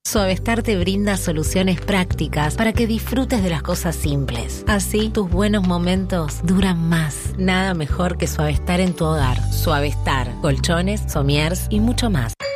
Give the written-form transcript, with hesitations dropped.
Suavestar te brinda soluciones prácticas para que disfrutes de las cosas simples. Así, tus buenos momentos duran más. Nada mejor que Suavestar en tu hogar. Suavestar, colchones, somiers y mucho más.